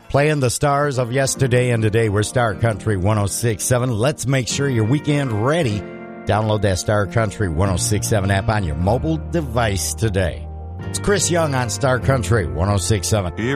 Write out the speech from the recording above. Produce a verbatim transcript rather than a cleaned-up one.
Playing the stars of yesterday and today. We're Star Country one oh six point seven. Let's make sure you're weekend ready. Download that Star Country one oh six point seven app on your mobile device today. It's Chris Young on Star Country one oh six point seven.